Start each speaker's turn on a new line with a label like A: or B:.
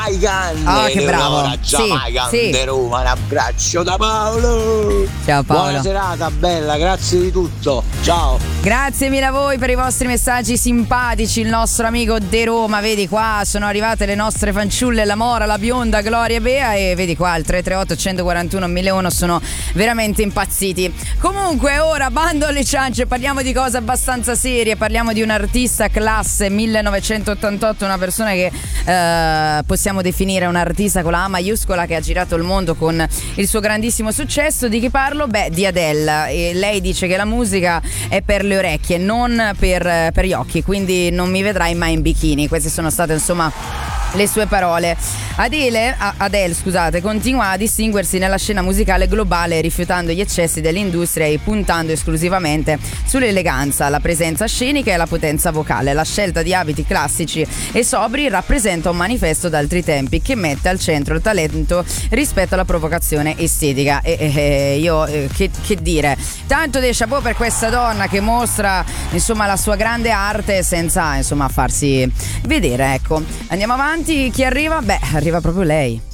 A: Che bravo.
B: Sì. Roma, un abbraccio da Paolo.
A: Ciao Paolo.
B: Buona serata, bella, grazie di tutto. Ciao.
A: Grazie mille a voi per i vostri messaggi simpatici. Il nostro amico De Roma, vedi qua sono arrivate le nostre fanciulle, la Mora, la bionda, Gloria e Bea, e vedi qua il 338 141 1001 sono veramente impazziti. Comunque ora bando alle ciance, parliamo di cose abbastanza serie, parliamo di un artista classe 1988, una persona che possiamo definire un artista con la A maiuscola, che ha girato il mondo con il suo grandissimo successo. Di chi parlo? Beh, di Adele. E lei dice che la musica è per le orecchie, non per gli occhi, quindi non mi vedrai mai in bikini. Queste sono state insomma le sue parole. Adele, continua a distinguersi nella scena musicale globale, rifiutando gli eccessi dell'industria e puntando esclusivamente sull'eleganza, la presenza scenica e la potenza vocale. La scelta di abiti classici e sobri rappresenta un manifesto d'altri tempi che mette al centro il talento rispetto alla provocazione estetica. Che dire, tanto dei chapeau per questa donna che mostra insomma la sua grande arte senza insomma farsi vedere, ecco. Andiamo avanti, chi arriva? Beh, arriva proprio lei.